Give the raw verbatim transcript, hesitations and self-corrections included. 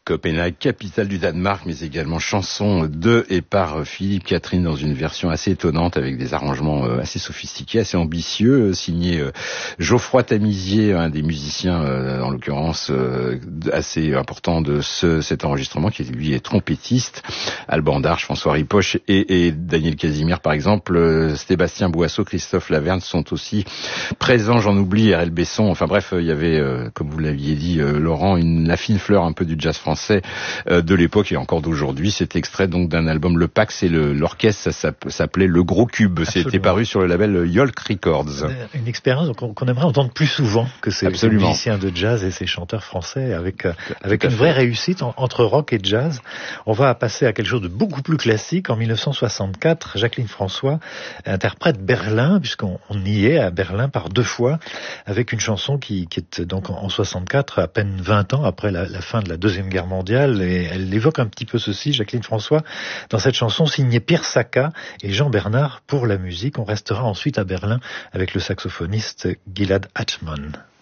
Copenhague, capitale du Danemark, mais également chanson de et par Philippe Catherine dans une version assez étonnante avec des arrangements assez sophistiqués, assez ambitieux, signé Geoffroy Tamizier, un des musiciens, en l'occurrence, assez important de ce, cet enregistrement, qui lui est trompettiste. Alban Darche, François Ripoche et, et Daniel Casimir, par exemple. Sébastien Boisseau, Christophe Laverne sont aussi présents, j'en oublie, R L Besson. Enfin bref, il y avait, comme vous l'aviez dit, Laurent, une, la fine fleur un peu du jazz français de l'époque et encore d'aujourd'hui. C'est extrait donc d'un album, Le Pax, et le, l'orchestre, ça s'appelait Le Gros Cube. Absolument. C'était paru sur le label Yolk Records. Une expérience qu'on, qu'on aimerait entendre plus souvent que ces, ces musiciens de jazz et ces chanteurs français, avec, avec une vraie réussite en, entre rock et jazz. On va passer à quelque chose de beaucoup plus classique. En dix-neuf cent soixante-quatre, Jacqueline François interprète Berlin, puisqu'on on y est à Berlin par deux fois, avec une chanson qui, qui est donc en soixante-quatre, à peine vingt ans après la, la fin de la Deuxième Guerre mondiale, et elle évoque un petit peu ceci, Jacqueline François, dans cette chanson signée Pierre Sacca et Jean Bernard pour la musique. On restera ensuite à Berlin avec le saxophoniste Gilad Achman.